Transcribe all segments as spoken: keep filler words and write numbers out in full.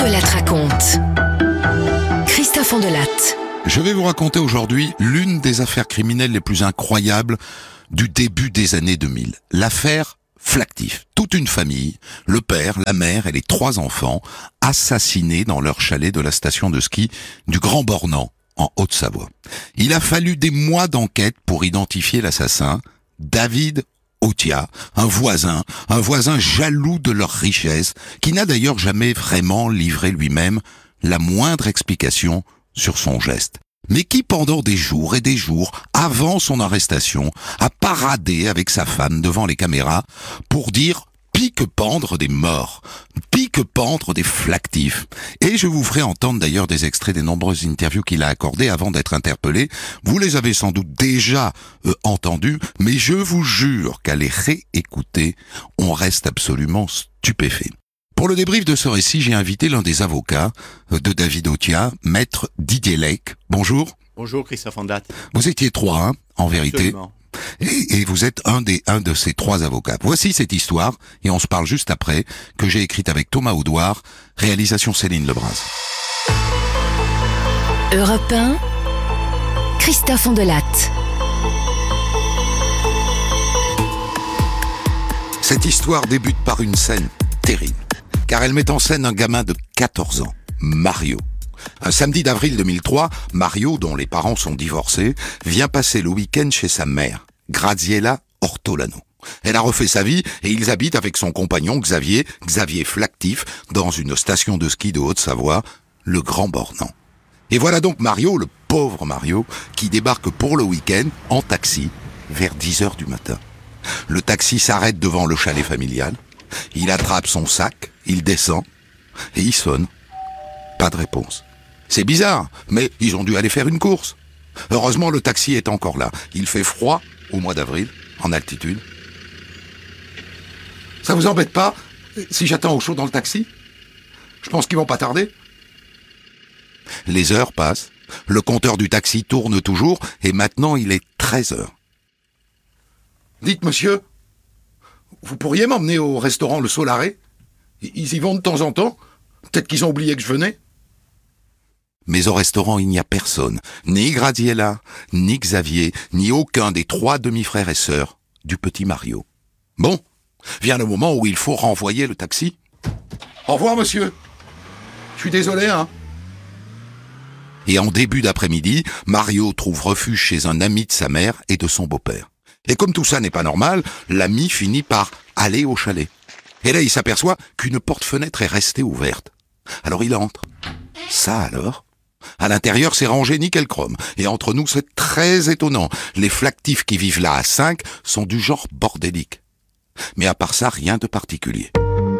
Andelatte raconte. Christophe Andelatte. Je vais vous raconter aujourd'hui l'une des affaires criminelles les plus incroyables du début des années deux mille. L'affaire Flactif. Toute une famille, le père, la mère et les trois enfants, assassinés dans leur chalet de la station de ski du Grand Bornand, en Haute-Savoie. Il a fallu des mois d'enquête pour identifier l'assassin, David Otia, un voisin, un voisin jaloux de leur richesse, qui n'a d'ailleurs jamais vraiment livré lui-même la moindre explication sur son geste, mais qui pendant des jours et des jours, avant son arrestation, a paradé avec sa femme devant les caméras pour dire pique-pendre des morts, pique-pendre des Flactifs. Et je vous ferai entendre d'ailleurs des extraits des nombreuses interviews qu'il a accordées avant d'être interpellé. Vous les avez sans doute déjà euh, entendues, mais je vous jure qu'à les réécouter, on reste absolument stupéfait. Pour le débrief de ce récit, j'ai invité l'un des avocats de David Otia, maître Didier Lake. Bonjour. Bonjour Christophe Andelatte. Vous étiez trois, hein, en vérité. Absolument. Et, et vous êtes un des un de ces trois avocats. Voici cette histoire, et on se parle juste après, que j'ai écrite avec Thomas Audouard, réalisation Céline Lebras. Europe un, Christophe Andelatte. Cette histoire débute par une scène terrible, car elle met en scène un gamin de quatorze ans, Mario. Un samedi d'avril deux mille trois, Mario, dont les parents sont divorcés, vient passer le week-end chez sa mère, Graziella Ortolano. Elle a refait sa vie et ils habitent avec son compagnon Xavier, Xavier Flactif, dans une station de ski de Haute-Savoie, le Grand Bornand. Et voilà donc Mario, le pauvre Mario, qui débarque pour le week-end en taxi vers dix heures du matin. Le taxi s'arrête devant le chalet familial, il attrape son sac, il descend et il sonne. Pas de réponse. C'est bizarre, mais ils ont dû aller faire une course. Heureusement, le taxi est encore là. Il fait froid au mois d'avril, en altitude. Ça vous embête pas si j'attends au chaud dans le taxi? Je pense qu'ils vont pas tarder. Les heures passent, le compteur du taxi tourne toujours, et maintenant il est treize heures. Dites, monsieur, vous pourriez m'emmener au restaurant Le Solaré? Ils y vont de temps en temps? Peut-être qu'ils ont oublié que je venais? Mais au restaurant, il n'y a personne. Ni Graziella, ni Xavier, ni aucun des trois demi-frères et sœurs du petit Mario. Bon, vient le moment où il faut renvoyer le taxi. Au revoir, monsieur. Je suis désolé, hein. Et en début d'après-midi, Mario trouve refuge chez un ami de sa mère et de son beau-père. Et comme tout ça n'est pas normal, l'ami finit par aller au chalet. Et là, il s'aperçoit qu'une porte-fenêtre est restée ouverte. Alors il entre. Ça alors? À l'intérieur, c'est rangé nickel chrome. Et entre nous, c'est très étonnant. Les Flactifs qui vivent là à cinq sont du genre bordélique. Mais à part ça, rien de particulier.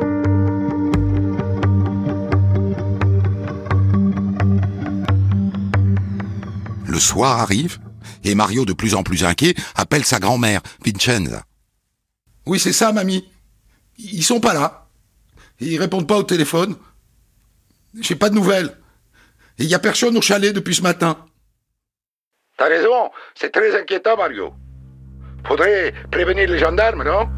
Le soir arrive, et Mario, de plus en plus inquiet, appelle sa grand-mère, Vincenza. « Oui, c'est ça, mamie. Ils sont pas là. Ils répondent pas au téléphone. J'ai pas de nouvelles. Et il y a personne au chalet depuis ce matin. » T'as raison, c'est très inquiétant, Mario. Faudrait prévenir les gendarmes, non?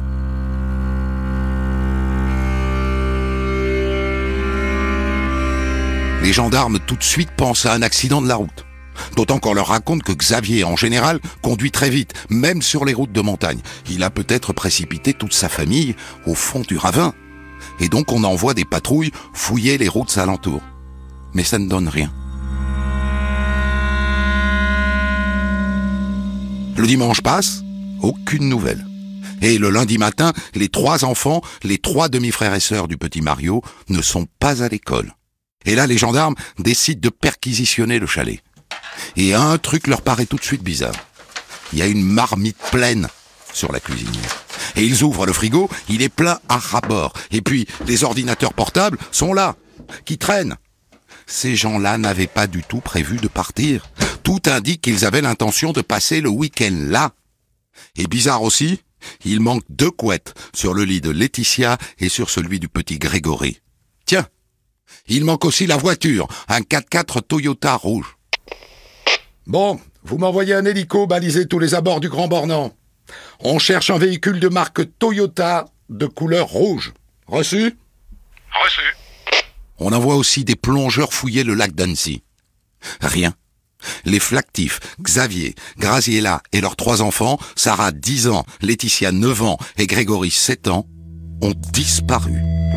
Les gendarmes tout de suite pensent à un accident de la route. D'autant qu'on leur raconte que Xavier, en général, conduit très vite, même sur les routes de montagne. Il a peut-être précipité toute sa famille au fond du ravin. Et donc on envoie des patrouilles fouiller les routes alentours. Mais ça ne donne rien. Le dimanche passe, aucune nouvelle. Et le lundi matin, les trois enfants, les trois demi-frères et sœurs du petit Mario, ne sont pas à l'école. Et là, les gendarmes décident de perquisitionner le chalet. Et un truc leur paraît tout de suite bizarre. Il y a une marmite pleine sur la cuisinière. Et ils ouvrent le frigo, il est plein à ras-bord. Et puis, les ordinateurs portables sont là, qui traînent. Ces gens-là n'avaient pas du tout prévu de partir. Tout indique qu'ils avaient l'intention de passer le week-end là. Et bizarre aussi, il manque deux couettes sur le lit de Laetitia et sur celui du petit Grégory. Tiens, il manque aussi la voiture, un quatre-quatre Toyota rouge. Bon, vous m'envoyez un hélico baliser tous les abords du Grand Bornand. On cherche un véhicule de marque Toyota de couleur rouge. Reçu? Reçu. On envoie aussi des plongeurs fouiller le lac d'Annecy. Rien. Les flactifs, Xavier, Graziella et leurs trois enfants, Sarah dix ans, Laetitia neuf ans et Grégory sept ans, ont disparu.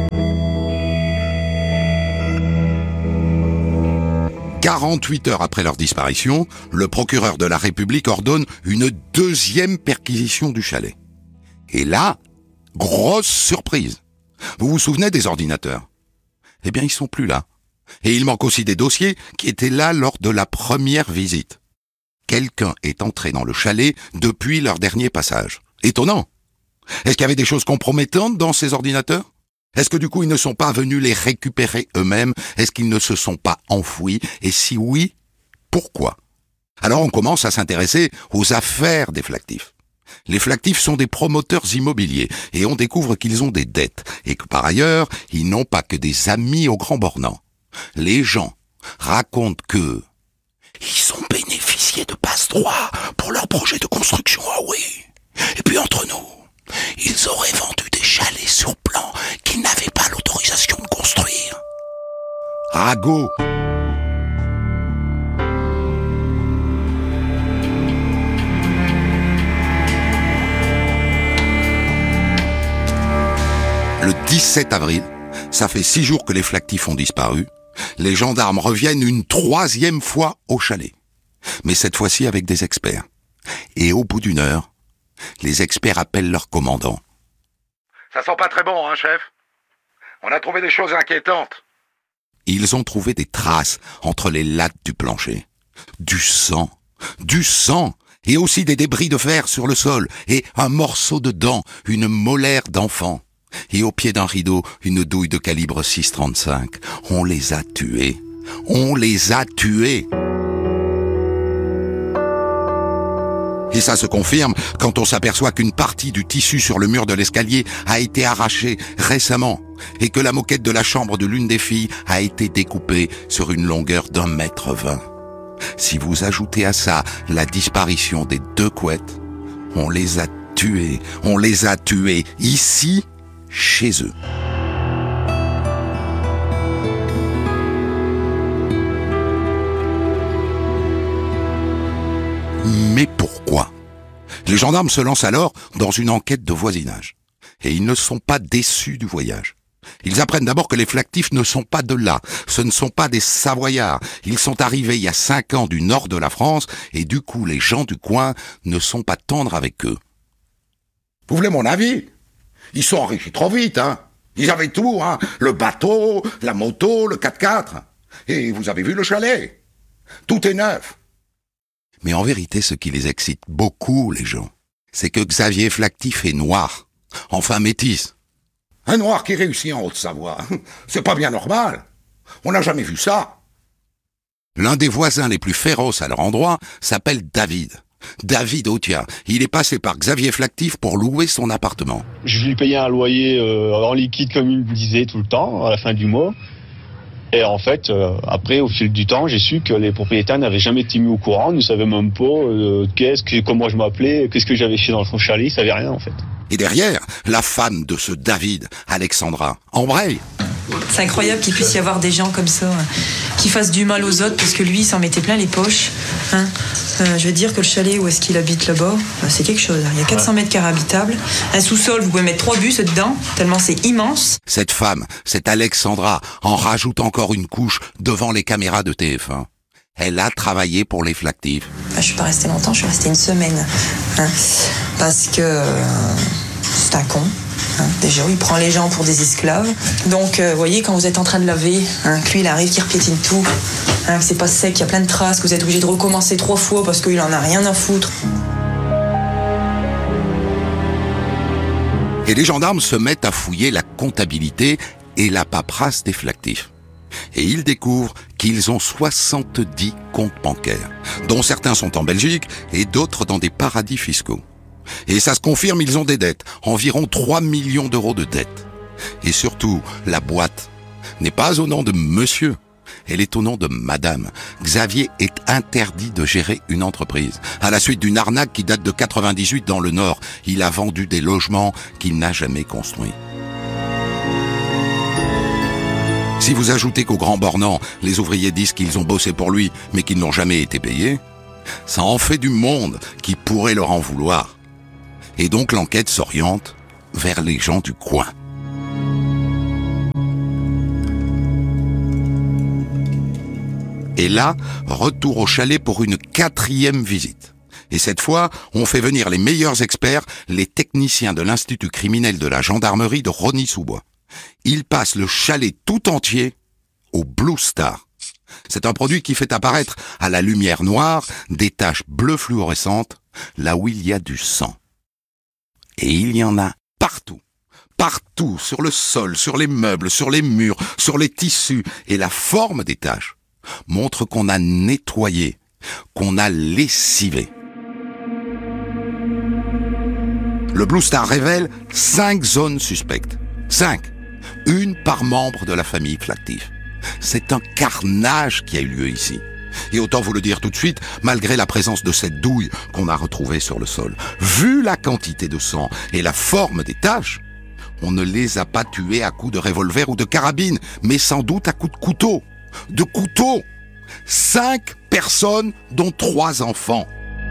quarante-huit heures après leur disparition, le procureur de la République ordonne une deuxième perquisition du chalet. Et là, grosse surprise. Vous vous souvenez des ordinateurs ? Eh bien, ils sont plus là. Et il manque aussi des dossiers qui étaient là lors de la première visite. Quelqu'un est entré dans le chalet depuis leur dernier passage. Étonnant. Est-ce qu'il y avait des choses compromettantes dans ces ordinateurs ? Est-ce que du coup ils ne sont pas venus les récupérer eux-mêmes ? Est-ce qu'ils ne se sont pas enfouis ? Et si oui, pourquoi ? Alors on commence à s'intéresser aux affaires des flactifs. Les flactifs sont des promoteurs immobiliers et on découvre qu'ils ont des dettes et que par ailleurs, ils n'ont pas que des amis au Grand Bornand. Les gens racontent que ils ont bénéficié de passe-droit pour leur projet de construction, ah oui. Et puis entre nous, ils auraient vendu des chalets sur plan qu'ils n'avaient pas l'autorisation de construire. Ragot. Le dix-sept avril, ça fait six jours que les flactifs ont disparu, les gendarmes reviennent une troisième fois au chalet. Mais cette fois-ci avec des experts. Et au bout d'une heure, les experts appellent leur commandant. Ça sent pas très bon, hein, chef ? On a trouvé des choses inquiétantes. Ils ont trouvé des traces entre les lattes du plancher. Du sang. Du sang. Et aussi des débris de fer sur le sol. Et un morceau de dent. Une molaire d'enfant. Et au pied d'un rideau, une douille de calibre six trente-cinq. On les a tués. On les a tués. Et ça se confirme quand on s'aperçoit qu'une partie du tissu sur le mur de l'escalier a été arrachée récemment et que la moquette de la chambre de l'une des filles a été découpée sur une longueur d'un mètre vingt. Si vous ajoutez à ça la disparition des deux couettes, on les a tués, on les a tués ici, chez eux. Mais pourquoi ? Les gendarmes se lancent alors dans une enquête de voisinage. Et ils ne sont pas déçus du voyage. Ils apprennent d'abord que les flactifs ne sont pas de là. Ce ne sont pas des Savoyards. Ils sont arrivés il y a cinq ans du nord de la France et du coup les gens du coin ne sont pas tendres avec eux. Vous voulez mon avis ? Ils sont enrichis trop vite, hein. Ils avaient tout, hein. Le bateau, la moto, le quatre-quatre. Et vous avez vu le chalet ? Tout est neuf. Mais en vérité, ce qui les excite beaucoup, les gens, c'est que Xavier Flactif est noir, enfin métis. Un noir qui réussit en Haute-Savoie, c'est pas bien normal. On n'a jamais vu ça. L'un des voisins les plus féroces à leur endroit s'appelle David. David Autia. Il est passé par Xavier Flactif pour louer son appartement. Je lui payais un loyer euh, en liquide, comme il me disait tout le temps, à la fin du mois. Et en fait, euh, après, au fil du temps, j'ai su que les propriétaires n'avaient jamais été mis au courant, ne savaient même pas euh, qu'est-ce que, comment je m'appelais, qu'est-ce que j'avais fait dans son chalet, ils savaient rien en fait. Et derrière, la femme de ce David, Alexandra, embraye. C'est incroyable qu'il puisse y avoir des gens comme ça, hein, qui fassent du mal aux autres, parce que lui, il s'en mettait plein les poches. Hein. Euh, je veux dire que le chalet où est-ce qu'il habite là-bas, euh, c'est quelque chose. Il y a quatre cents mètres carrés habitables. Un sous-sol, vous pouvez mettre trois bus dedans, tellement c'est immense. Cette femme, cette Alexandra, en rajoute encore une couche devant les caméras de T F un. Elle a travaillé pour les flactifs. Ah, je suis pas restée longtemps, je suis restée une semaine. Hein, parce que euh, c'est un con. Hein, déjà, il prend les gens pour des esclaves. Donc, euh, vous voyez, quand vous êtes en train de laver, hein, que lui, il arrive, qu'il repiétine tout, hein, que c'est pas sec, qu'il y a plein de traces, que vous êtes obligé de recommencer trois fois parce qu'il en a rien à foutre. Et les gendarmes se mettent à fouiller la comptabilité et la paperasse des flactifs. Et ils découvrent qu'ils ont soixante-dix comptes bancaires, dont certains sont en Belgique et d'autres dans des paradis fiscaux. Et ça se confirme, ils ont des dettes, environ trois millions d'euros de dettes. Et surtout, la boîte n'est pas au nom de monsieur, elle est au nom de madame. Xavier est interdit de gérer une entreprise. À la suite d'une arnaque qui date de quatre-vingt-dix-huit dans le Nord, il a vendu des logements qu'il n'a jamais construits. Si vous ajoutez qu'au Grand Bornand, les ouvriers disent qu'ils ont bossé pour lui, mais qu'ils n'ont jamais été payés, ça en fait du monde qui pourrait leur en vouloir. Et donc l'enquête s'oriente vers les gens du coin. Et là, retour au chalet pour une quatrième visite. Et cette fois, on fait venir les meilleurs experts, les techniciens de l'Institut criminel de la gendarmerie de Rosny-sous-Bois. Ils passent le chalet tout entier au Blue Star. C'est un produit qui fait apparaître à la lumière noire des taches bleues fluorescentes, là où il y a du sang. Et il y en a partout. Partout, sur le sol, sur les meubles, sur les murs, sur les tissus. Et la forme des taches montre qu'on a nettoyé, qu'on a lessivé. Le Blue Star révèle cinq zones suspectes. Cinq. Une par membre de la famille Flactif. C'est un carnage qui a eu lieu ici. Et autant vous le dire tout de suite, malgré la présence de cette douille qu'on a retrouvée sur le sol, vu la quantité de sang et la forme des taches, on ne les a pas tués à coups de revolver ou de carabine, mais sans doute à coups de couteau. De couteau. Cinq personnes, dont trois enfants.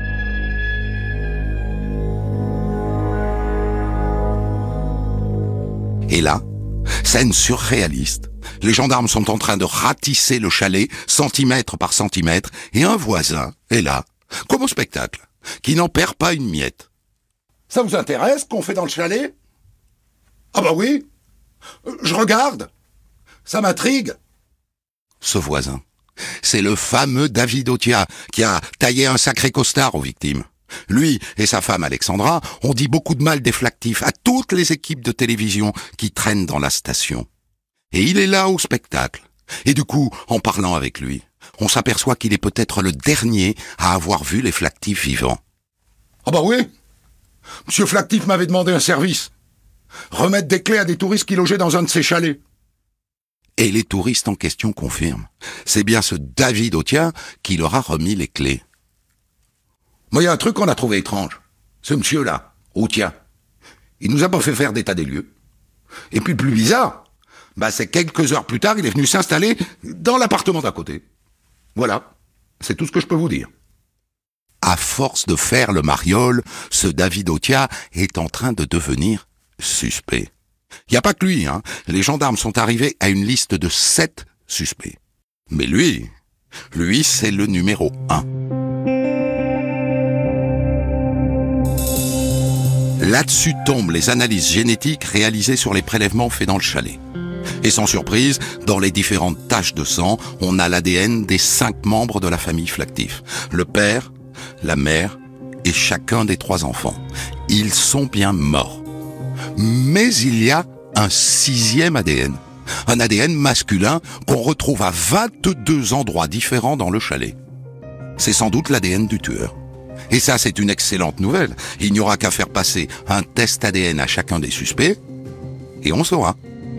Et là, scène surréaliste. Les gendarmes sont en train de ratisser le chalet, centimètre par centimètre, et un voisin est là, comme au spectacle, qui n'en perd pas une miette. Ça vous intéresse qu'on fait dans le chalet? Ah bah oui, je regarde, ça m'intrigue. Ce voisin, c'est le fameux David Otia, qui a taillé un sacré costard aux victimes. Lui et sa femme Alexandra ont dit beaucoup de mal des Flactifs à toutes les équipes de télévision qui traînent dans la station. Et il est là au spectacle. Et du coup, en parlant avec lui, on s'aperçoit qu'il est peut-être le dernier à avoir vu les Flactifs vivants. Ah bah oui, Monsieur Flactif m'avait demandé un service. Remettre des clés à des touristes qui logeaient dans un de ses chalets. Et les touristes en question confirment. C'est bien ce David Otia qui leur a remis les clés. Moi, il y a un truc qu'on a trouvé étrange. Ce monsieur-là, Otia, il nous a pas fait faire d'état des lieux. Et puis le plus bizarre, bah c'est quelques heures plus tard, il est venu s'installer dans l'appartement d'à côté. Voilà, c'est tout ce que je peux vous dire. À force de faire le mariole, ce David Otia est en train de devenir suspect. Il n'y a pas que lui, hein. Les gendarmes sont arrivés à une liste de sept suspects. Mais lui, lui c'est le numéro un. Là-dessus tombent les analyses génétiques réalisées sur les prélèvements faits dans le chalet. Et sans surprise, dans les différentes taches de sang, on a l'A D N des cinq membres de la famille Flactif. Le père, la mère et chacun des trois enfants. Ils sont bien morts. Mais il y a un sixième A D N. Un A D N masculin qu'on retrouve à vingt-deux endroits différents dans le chalet. C'est sans doute l'A D N du tueur. Et ça, c'est une excellente nouvelle. Il n'y aura qu'à faire passer un test A D N à chacun des suspects, et on saura.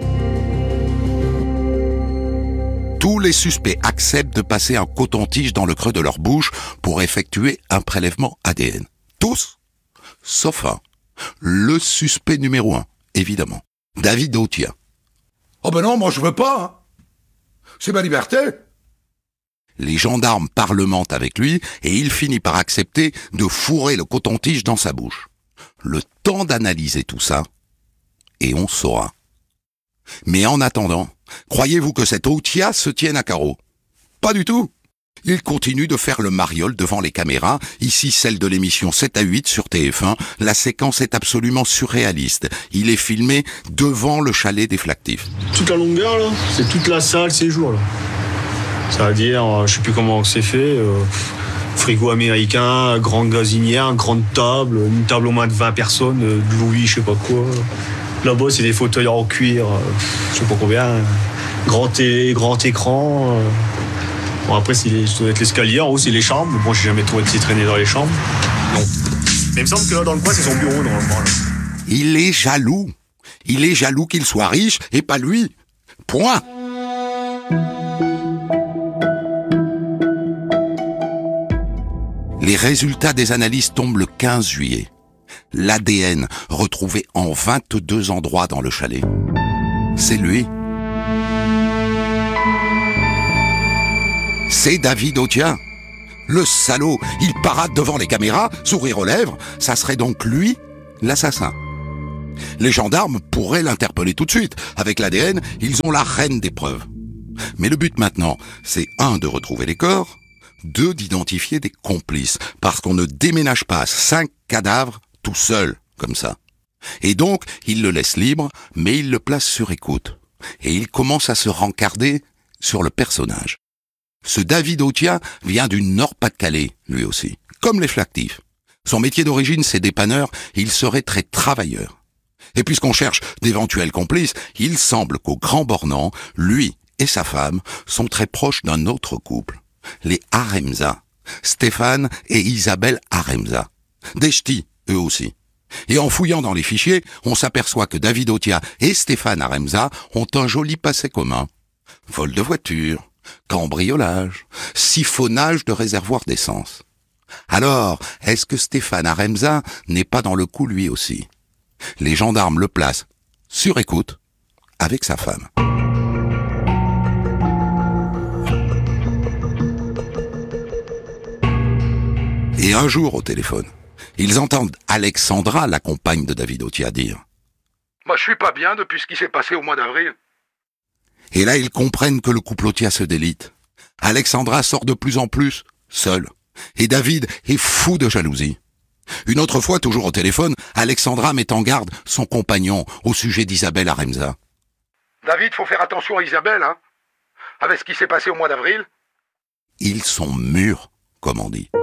Tous les suspects acceptent de passer un coton-tige dans le creux de leur bouche pour effectuer un prélèvement A D N. Tous, sauf un. Le suspect numéro un, évidemment. David Otia. Oh ben non, moi je veux pas. Hein. C'est ma liberté. Les gendarmes parlementent avec lui et il finit par accepter de fourrer le coton-tige dans sa bouche. Le temps d'analyser tout ça, et on saura. Mais en attendant, croyez-vous que cet Otia se tienne à carreau? Pas du tout. Il continue de faire le mariole devant les caméras, ici celle de l'émission sept à huit sur T F un. La séquence est absolument surréaliste. Il est filmé devant le chalet des Flactifs. Toute la longueur, là, c'est toute la salle séjour, là. C'est-à-dire, je sais plus comment c'est fait, euh, frigo américain, grande gazinière, grande table, une table au moins de vingt personnes, euh, de Louis, je sais pas quoi. Là-bas, c'est des fauteuils en cuir, euh, je sais pas combien, grand télé, grand écran. Euh. Bon, après, c'est les, ça doit être l'escalier, en haut, c'est les chambres. Bon, j'ai jamais trop été traîné dans les chambres. Non. Mais il me semble que là, dans le coin, c'est son bureau, normalement. Là. Il est jaloux. Il est jaloux qu'il soit riche et pas lui. Point. Les résultats des analyses tombent le quinze juillet. L'A D N retrouvé en vingt-deux endroits dans le chalet. C'est lui. C'est David Otia. Le salaud, il parade devant les caméras, sourire aux lèvres, ça serait donc lui, l'assassin. Les gendarmes pourraient l'interpeller tout de suite. Avec l'A D N, ils ont la reine des preuves. Mais le but maintenant, c'est un, de retrouver les corps, deux, d'identifier des complices, parce qu'on ne déménage pas cinq cadavres tout seul, comme ça. Et donc, il le laisse libre, mais il le place sur écoute. Et il commence à se rencarder sur le personnage. Ce David Otia vient du Nord-Pas-de-Calais, lui aussi, comme les Flactifs. Son métier d'origine, c'est dépanneur, et il serait très travailleur. Et puisqu'on cherche d'éventuels complices, il semble qu'au Grand Bornand, lui et sa femme sont très proches d'un autre couple, les Aremza, Stéphane et Isabelle Aremza. Des ch'tis, eux aussi. Et en fouillant dans les fichiers, on s'aperçoit que David Otia et Stéphane Aremza ont un joli passé commun. Vol de voiture, cambriolage, siphonnage de réservoirs d'essence. Alors, est-ce que Stéphane Aremza n'est pas dans le coup lui aussi? Les gendarmes le placent sur écoute avec sa femme. Et un jour au téléphone, ils entendent Alexandra, la compagne de David Otia, dire « Moi, je suis pas bien depuis ce qui s'est passé au mois d'avril. » Et là, ils comprennent que le couple Otia se délite. Alexandra sort de plus en plus seule. Et David est fou de jalousie. Une autre fois, toujours au téléphone, Alexandra met en garde son compagnon au sujet d'Isabelle Aremza. « David, faut faire attention à Isabelle, hein, avec ce qui s'est passé au mois d'avril. » Ils sont mûrs, comme on dit.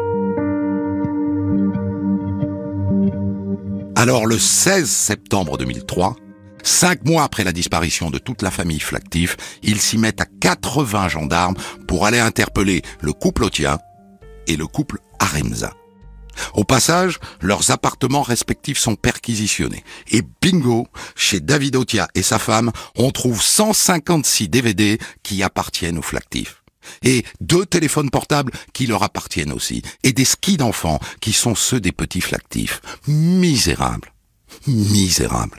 Alors, le seize septembre deux mille trois, cinq mois après la disparition de toute la famille Flactif, ils s'y mettent à quatre-vingts gendarmes pour aller interpeller le couple Otia et le couple Aremza. Au passage, leurs appartements respectifs sont perquisitionnés. Et bingo, chez David Otia et sa femme, on trouve cent cinquante-six D V D qui appartiennent aux Flactifs. Et deux téléphones portables qui leur appartiennent aussi. Et des skis d'enfants qui sont ceux des petits Flactifs. Misérables. Misérables.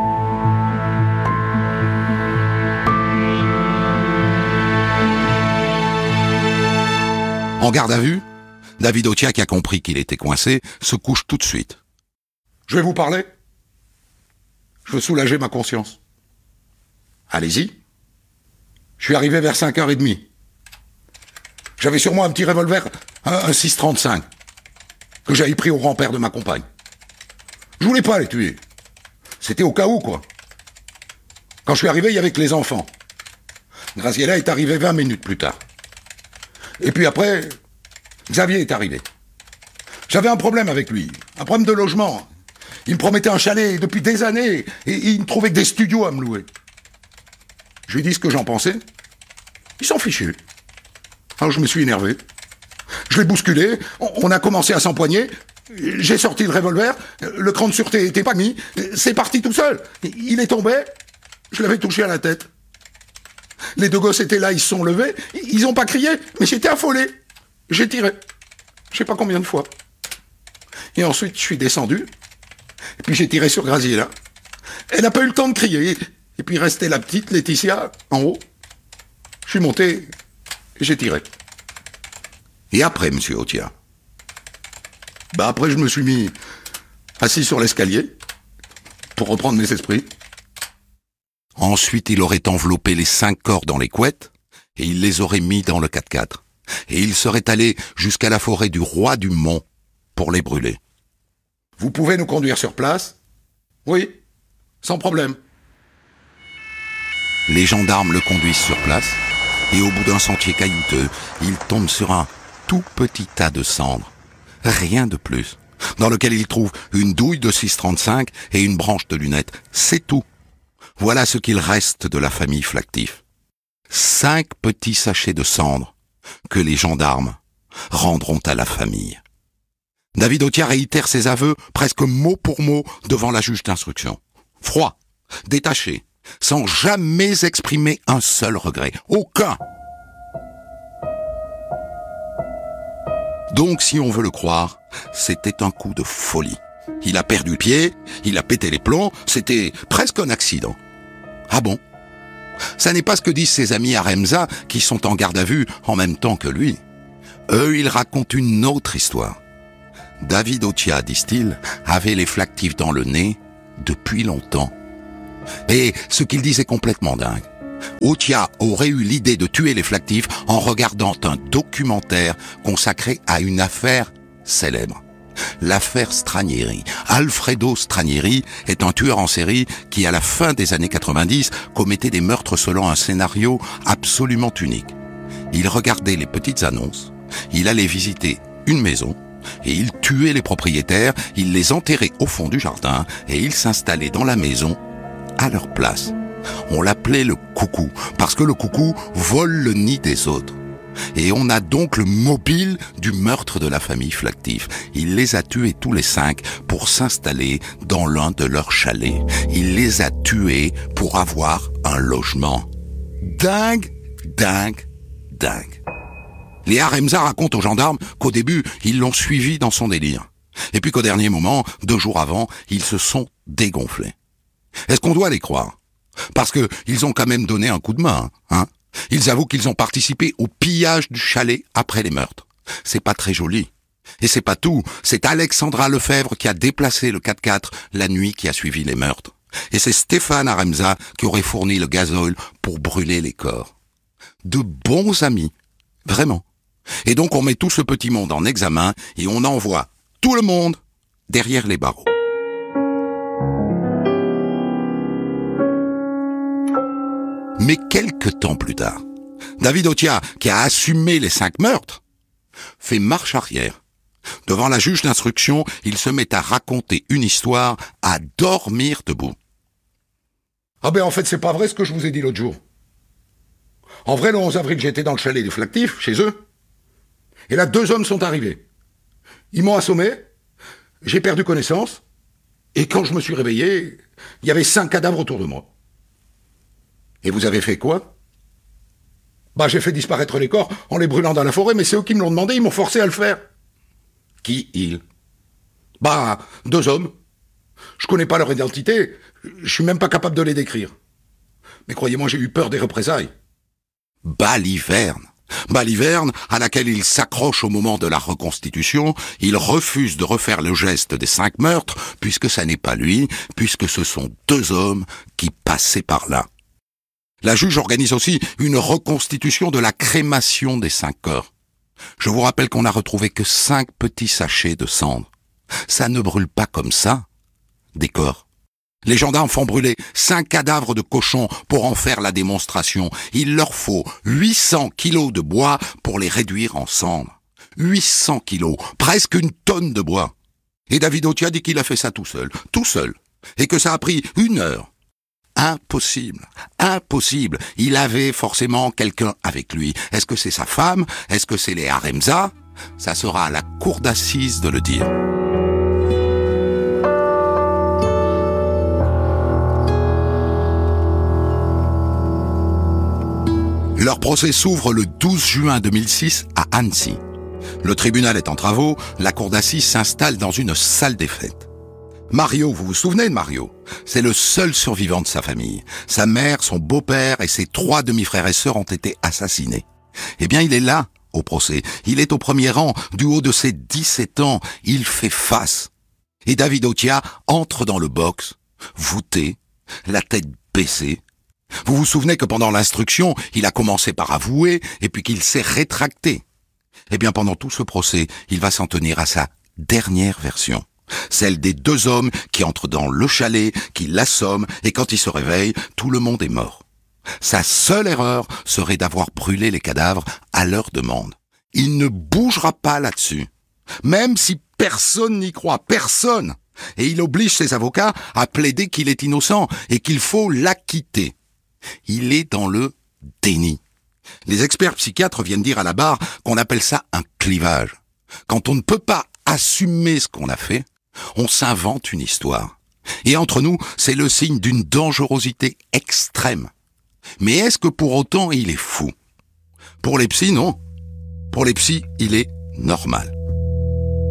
En garde à vue, David Otia, qui a compris qu'il était coincé, se couche tout de suite. « Je vais vous parler. Je veux soulager ma conscience. » Allez-y. Je suis arrivé vers cinq heures trente. J'avais sur moi un petit revolver, un, un six trente-cinq, que j'avais pris au grand-père de ma compagne. Je voulais pas les tuer. C'était au cas où, quoi. Quand je suis arrivé, il y avait que les enfants. Graziella est arrivée vingt minutes plus tard. Et puis après, Xavier est arrivé. J'avais un problème avec lui, un problème de logement. Il me promettait un chalet depuis des années, et il me trouvait que des studios à me louer. Je lui ai dit ce que j'en pensais. Il s'en fichait. Alors je me suis énervé. Je l'ai bousculé, on a commencé à s'empoigner, j'ai sorti le revolver, le cran de sûreté était pas mis, c'est parti tout seul. Il est tombé, je l'avais touché à la tête. Les deux gosses étaient là, ils se sont levés, ils ont pas crié, mais j'étais affolé. J'ai tiré, je sais pas combien de fois. Et ensuite, je suis descendu, et puis j'ai tiré sur Graziella. Elle n'a pas eu le temps de crier, et puis restait la petite Laetitia en haut. Je suis monté, et j'ai tiré. Et après, monsieur Otia? Bah après, je me suis mis assis sur l'escalier pour reprendre mes esprits. Ensuite, il aurait enveloppé les cinq corps dans les couettes et il les aurait mis dans le quatre-quatre. Et il serait allé jusqu'à la forêt du Roi du Mont pour les brûler. Vous pouvez nous conduire sur place? Oui, sans problème. Les gendarmes le conduisent sur place et au bout d'un sentier caillouteux, il tombe sur un tout petit tas de cendres. Rien de plus. Dans lequel il trouve une douille de six trente-cinq et une branche de lunettes. C'est tout. Voilà ce qu'il reste de la famille Flactif. Cinq petits sachets de cendres que les gendarmes rendront à la famille. David Otia réitère ses aveux presque mot pour mot devant la juge d'instruction. Froid, détaché, sans jamais exprimer un seul regret. Aucun. Donc, si on veut le croire, c'était un coup de folie. Il a perdu pied, il a pété les plombs, c'était presque un accident. Ah bon? Ça n'est pas ce que disent ses amis à Remza qui sont en garde à vue en même temps que lui. Eux, ils racontent une autre histoire. David Otia, disent-ils, avait les flactifs dans le nez depuis longtemps. Et ce qu'il disent est complètement dingue. Otia aurait eu l'idée de tuer les flactifs en regardant un documentaire consacré à une affaire célèbre. L'affaire Stranieri. Alfredo Stranieri est un tueur en série qui, à la fin des années quatre-vingt-dix, commettait des meurtres selon un scénario absolument unique. Il regardait les petites annonces, il allait visiter une maison, et il tuait les propriétaires, il les enterrait au fond du jardin, et il s'installait dans la maison à leur place. On l'appelait le coucou, parce que le coucou vole le nid des autres. Et on a donc le mobile du meurtre de la famille Flactif. Il les a tués tous les cinq pour s'installer dans l'un de leurs chalets. Il les a tués pour avoir un logement. Dingue, dingue, dingue. Léa Remza raconte aux gendarmes qu'au début, ils l'ont suivi dans son délire. Et puis qu'au dernier moment, deux jours avant, ils se sont dégonflés. Est-ce qu'on doit les croire ? Parce que ils ont quand même donné un coup de main, hein. Ils avouent qu'ils ont participé au pillage du chalet après les meurtres. C'est pas très joli. Et c'est pas tout. C'est Alexandra Lefebvre qui a déplacé le quatre-quatre la nuit qui a suivi les meurtres. Et c'est Stéphane Aremza qui aurait fourni le gazole pour brûler les corps. De bons amis. Vraiment. Et donc on met tout ce petit monde en examen et on envoie tout le monde derrière les barreaux. Mais quelques temps plus tard, David Otia, qui a assumé les cinq meurtres, fait marche arrière. Devant la juge d'instruction, il se met à raconter une histoire, à dormir debout. Ah ben en fait, c'est pas vrai ce que je vous ai dit l'autre jour. En vrai, le onze avril, j'étais dans le chalet des Flactifs, chez eux. Et là, deux hommes sont arrivés. Ils m'ont assommé, j'ai perdu connaissance, et quand je me suis réveillé, il y avait cinq cadavres autour de moi. Et vous avez fait quoi ? Bah, j'ai fait disparaître les corps en les brûlant dans la forêt, mais c'est eux qui me l'ont demandé, ils m'ont forcé à le faire. Qui, ils ? Bah, deux hommes. Je connais pas leur identité, je suis même pas capable de les décrire. Mais croyez-moi, j'ai eu peur des représailles. Baliverne. Baliverne, à laquelle il s'accroche au moment de la reconstitution, il refuse de refaire le geste des cinq meurtres, puisque ça n'est pas lui, puisque ce sont deux hommes qui passaient par là. La juge organise aussi une reconstitution de la crémation des cinq corps. Je vous rappelle qu'on n'a retrouvé que cinq petits sachets de cendres. Ça ne brûle pas comme ça, des corps. Les gendarmes font brûler cinq cadavres de cochons pour en faire la démonstration. Il leur faut huit cents kilos de bois pour les réduire en cendres. huit cents kilos, presque une tonne de bois. Et David Otia dit qu'il a fait ça tout seul, tout seul, et que ça a pris une heure. Impossible, impossible. Il avait forcément quelqu'un avec lui. Est-ce que c'est sa femme ? Est-ce que c'est les Aremza ? Ça sera à la cour d'assises de le dire. Leur procès s'ouvre le douze juin deux mille six à Annecy. Le tribunal est en travaux, la cour d'assises s'installe dans une salle des fêtes. Mario, vous vous souvenez de Mario ? C'est le seul survivant de sa famille. Sa mère, son beau-père et ses trois demi-frères et sœurs ont été assassinés. Eh bien, il est là, au procès. Il est au premier rang, du haut de ses dix-sept ans. Il fait face. Et David Otia entre dans le box, voûté, la tête baissée. Vous vous souvenez que pendant l'instruction, il a commencé par avouer et puis qu'il s'est rétracté. Eh bien, pendant tout ce procès, il va s'en tenir à sa dernière version. Celle des deux hommes qui entrent dans le chalet, qui l'assomment, et quand il se réveille, tout le monde est mort. Sa seule erreur serait d'avoir brûlé les cadavres à leur demande. Il ne bougera pas là-dessus, même si personne n'y croit, personne. Et il oblige ses avocats à plaider qu'il est innocent et qu'il faut l'acquitter. Il est dans le déni. Les experts psychiatres viennent dire à la barre qu'on appelle ça un clivage. Quand on ne peut pas assumer ce qu'on a fait, on s'invente une histoire. Et entre nous, c'est le signe d'une dangerosité extrême. Mais est-ce que pour autant il est fou ? Pour les psys, non. Pour les psys, il est normal.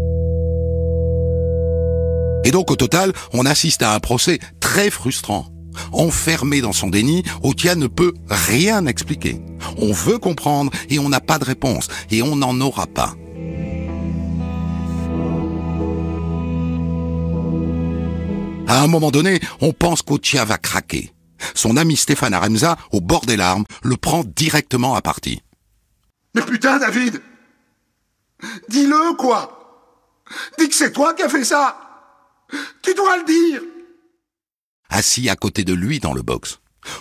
Et donc au total, on assiste à un procès très frustrant. Enfermé dans son déni, Otia ne peut rien expliquer. On veut comprendre et on n'a pas de réponse, et on n'en aura pas. À un moment donné, on pense qu'Otia va craquer. Son ami Stéphane Aremza, au bord des larmes, le prend directement à partie. Mais putain, David! Dis-le, quoi! Dis que c'est toi qui as fait ça! Tu dois le dire! Assis à côté de lui dans le box,